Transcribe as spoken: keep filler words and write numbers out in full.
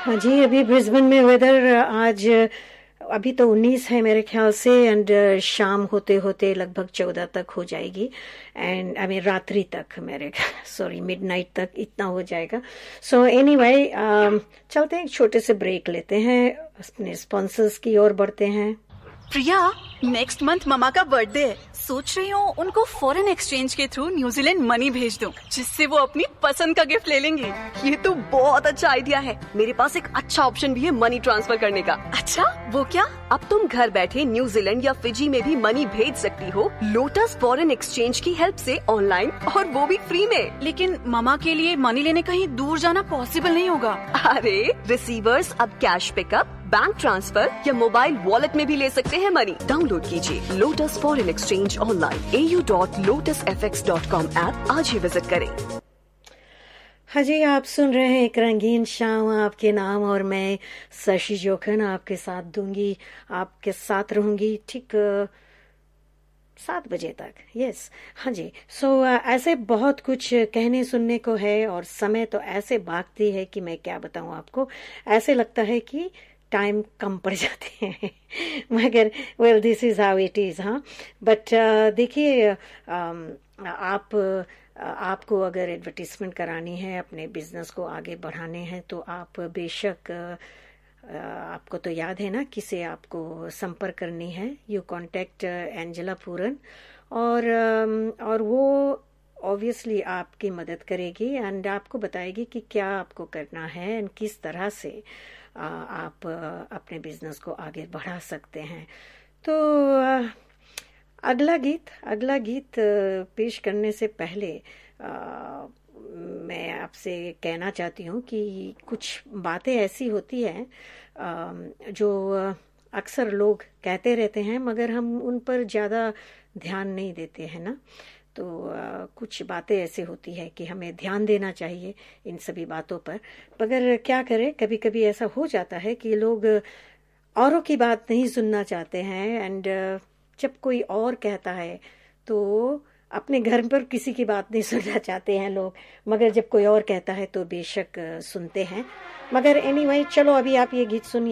हाँ जी, अभी ब्रिस्बेन में वेदर आज अभी तो उन्नीस है मेरे ख्याल से, एंड शाम होते होते लगभग चौदह तक हो जाएगी, एंड आई मीन रात्रि तक, मेरे सॉरी मिडनाइट तक इतना हो जाएगा. सो एनीवे, चलते हैं, एक छोटे से ब्रेक लेते हैं, अपने स्पॉन्सर्स की ओर बढ़ते हैं. प्रिया, नेक्स्ट मंथ ममा का बर्थडे है. सोच रही हूँ उनको फॉरेन एक्सचेंज के थ्रू न्यूजीलैंड मनी भेज दूँ, जिससे वो अपनी पसंद का गिफ्ट ले लेंगी. ये तो बहुत अच्छा आइडिया है. मेरे पास एक अच्छा ऑप्शन भी है मनी ट्रांसफर करने का. अच्छा, वो क्या? अब तुम घर बैठे न्यूजीलैंड या फिजी में भी मनी भेज सकती हो लोटस फॉरेन एक्सचेंज की हेल्प से, ऑनलाइन, और वो भी फ्री में. लेकिन ममा के लिए मनी लेने कहीं दूर जाना पॉसिबल नहीं होगा. अरे, रिसीवर्स अब कैश पिकअप, बैंक ट्रांसफर या मोबाइल वॉलेट में भी ले सकते हैं मनी. डाउनलोड कीजिए लोटस फॉरेन एक्सचेंज ऑनलाइन ए U dot lotus F x dot com app आज ही विजिट करें. हाँ जी, आप सुन रहे हैं एक रंगीन शाम आपके नाम, और मैं शशि जोखन आपके साथ दूंगी, आपके साथ रहूंगी ठीक सात बजे तक. यस, हाँ जी. सो so, uh, ऐसे बहुत कुछ कहने सुनने को है, और समय तो ऐसे भागती है कि मैं क्या बताऊं आपको. ऐसे लगता है कि टाइम कम पड़ जाते हैं मगर well, this is how it is. हाँ, बट देखिए, आप आपको अगर एडवर्टीजमेंट करानी है, अपने बिजनेस को आगे बढ़ाने हैं, तो आप बेशक, आपको तो याद है ना किसे आपको संपर्क करनी है. यू कांटेक्ट एंजेला पूरन, और और वो ऑब्वियसली आपकी मदद करेगी, एंड आपको बताएगी कि क्या आपको करना है, एंड किस तरह से आप अपने बिजनेस को आगे बढ़ा सकते हैं. तो अगला गीत अगला गीत पेश करने से पहले आ, मैं आपसे कहना चाहती हूँ कि कुछ बातें ऐसी होती हैं जो अक्सर लोग कहते रहते हैं, मगर हम उन पर ज़्यादा ध्यान नहीं देते हैं ना. तो आ, कुछ बातें ऐसे होती है कि हमें ध्यान देना चाहिए इन सभी बातों पर, मगर क्या करें, कभी कभी ऐसा हो जाता है कि लोग औरों की बात नहीं सुनना चाहते हैं, एंड जब कोई और कहता है तो अपने घर पर किसी की बात नहीं सुनना चाहते हैं लोग, मगर जब कोई और कहता है तो बेशक सुनते हैं. मगर एनीवे, चलो अभी आप ये गीत सुनिए.